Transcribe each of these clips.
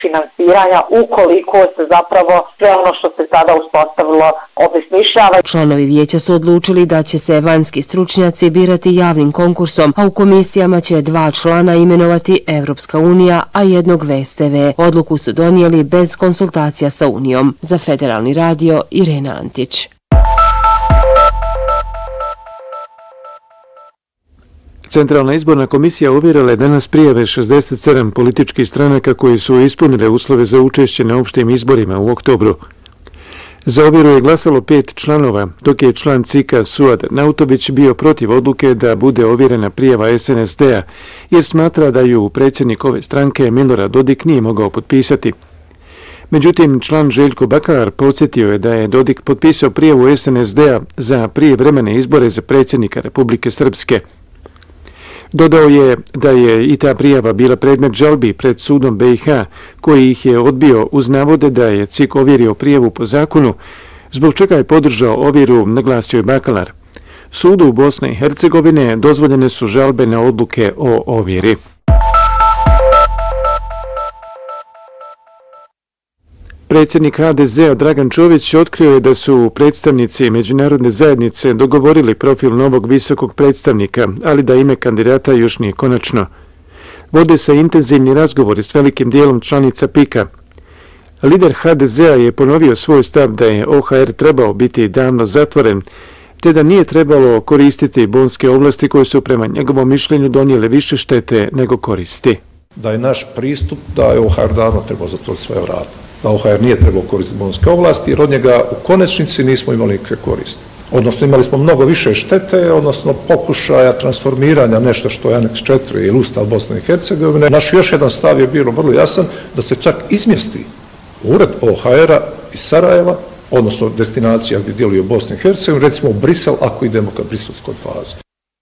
finansiranja ukoliko se zapravo sve ono što se sada uspostavilo obesmišljava. Članovi vijeća su odlučili da će se vanjski stručnjaci birati javnim konkursom, a u komisijama će 2 člana imenovati Evropska unija, a 1 VSTV. Odluku su donijeli bez konsultacija sa Unijom. Za Federalni radio Irena Antić. Centralna izborna komisija uvjerila je danas prijave 67 političkih stranaka koji su ispunile uslove za učešće na opštim izborima u oktobru. Za ovjeru je glasalo 5 članova, dok je član CIK-a Suad Nautović bio protiv odluke da bude ovjerena prijava SNSD-a, jer smatra da ju predsjednik ove stranke Milorad Dodik nije mogao potpisati. Međutim, član Željko Bakar podsjetio je da je Dodik potpisao prijavu SNSD-a za prijevremene izbore za predsjednika Republike Srpske. Dodao je da je i ta prijava bila predmet žalbi pred sudom BiH, koji ih je odbio uz navode da je CIK ovjerio prijavu po zakonu, zbog čega je podržao ovjeru, naglasio je Bakalar. Sudu u Bosne i Hercegovine dozvoljene su žalbe na odluke o ovjeri. Predsjednik HDZ-a Dragan Čović otkrio je da su predstavnici međunarodne zajednice dogovorili profil novog visokog predstavnika, ali da ime kandidata još nije konačno. Vode se intenzivni razgovori s velikim dijelom članica PIK-a. Lider HDZ-a je ponovio svoj stav da je OHR trebao biti davno zatvoren, te da nije trebalo koristiti bonske ovlasti koje su prema njegovom mišljenju donijele više štete nego koristi. Da je naš pristup da je OHR davno trebao zatvoriti svoje vrata. Da OHR nije trebao koristiti bonske ovlasti, jer od njega u konačnici nismo imali nikakve koristi. Odnosno imali smo mnogo više štete, odnosno pokušaja transformiranja nešto što je Aneks 4 ili Ustav Bosne i Hercegovine. Naš još jedan stav je bilo vrlo jasan da se čak izmjesti ured OHR-a iz Sarajeva, odnosno destinacija gdje djeluje Bosna i Hercegovina, recimo u Brisel, ako idemo ka briselskoj fazi.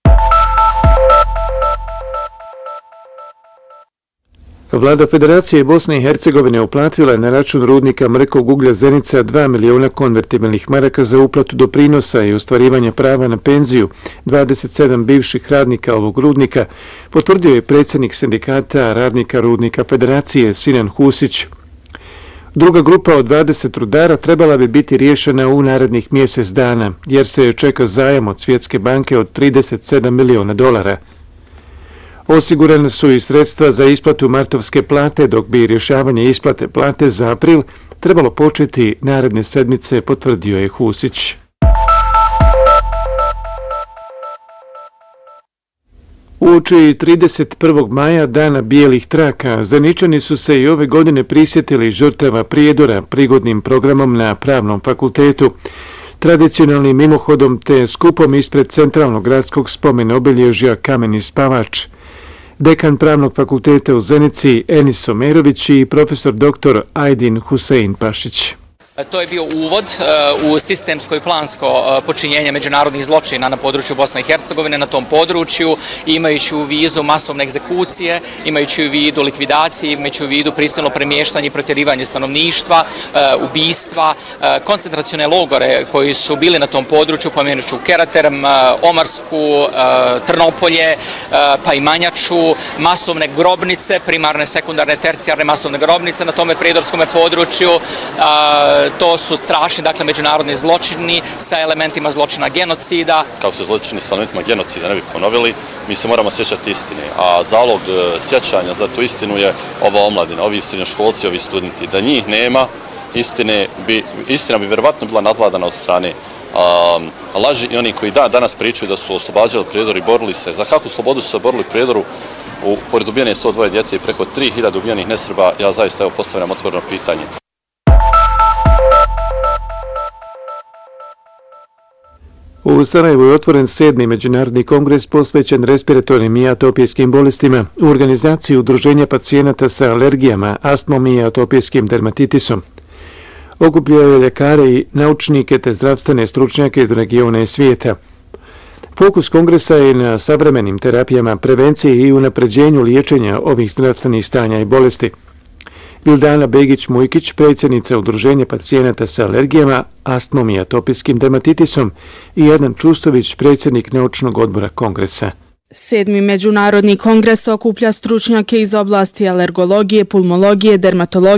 Vlada Federacije Bosne i Hercegovine uplatila je na račun rudnika mrkog uglja Zenica 2 miliona konvertibilnih maraka za uplatu doprinosa i ostvarivanje prava na penziju 27 bivših radnika ovog rudnika, potvrdio je predsjednik sindikata radnika rudnika Federacije Sinan Husić. Druga grupa od 20 rudara trebala bi biti riješena u narednih mjesec dana, jer se čeka zajam od Svjetske banke od $37 miliona. Osigurane su i sredstva za isplatu martovske plate, dok bi rješavanje isplate plate za april trebalo početi naredne sedmice, potvrdio je Husić. Uoči 31. maja, dana bijelih traka, Zeničani su se i ove godine prisjetili žrtava prijedora prigodnim programom na Pravnom fakultetu, tradicionalnim mimohodom te skupom ispred centralnog gradskog spomen obilježja Kameni spavač. Dekan Pravnog fakulteta u Zenici Enis Omerović i profesor dr. Ajdin Husein Pašić. To je bio uvod u sistemsko i plansko počinjenje međunarodnih zločina na području Bosne i Hercegovine, na tom području, imajući u vidu masovne egzekucije, imajući u vidu likvidacije, imajući u vidu prisilno premještanje i protjerivanje stanovništva, ubistva, koncentracione logore koji su bili na tom području, pomenuću Keraterm, Omarsku, Trnopolje, pa i Manjaču, masovne grobnice, primarne, sekundarne, tercijarne masovne grobnice na tome prijedorskom području. To su strašni, dakle, međunarodni zločini sa elementima zločina genocida. Kako se zločini sa elementima genocida ne bi ponovili, mi se moramo sjećati istine. A zalog sjećanja za tu istinu je ova omladina, ovi srednjoškolci, ovi studenti. Da njih nema, istina bi vjerovatno bila nadvladana od strane laži i oni koji danas pričaju da su oslobađali Prijedor i borili se. Za kakvu slobodu su se borili Prijedoru? Pored ubijene 102 djece i preko 3000 ubijenih nesrba, ja zaista postavljam otvoreno pitanje. U Sarajevu je otvoren 7. međunarodni kongres posvećen respiratornim i atopijskim bolestima u organizaciji Udruženja pacijenata sa alergijama, astmom i atopijskim dermatitisom. Okupljao je ljekare i naučnike te zdravstvene stručnjake iz regiona i svijeta. Fokus kongresa je na savremenim terapijama, prevenciji i unapređenju liječenja ovih zdravstvenih stanja i bolesti. Vildana Begić-Mujkić, predsjednica Udruženja pacijenata sa alergijama, astmom i atopijskim dermatitisom i Jedan Čustović, predsjednik naučnog odbora kongresa. 7. međunarodni kongres okuplja stručnjake iz oblasti alergologije, pulmologije, dermatologije,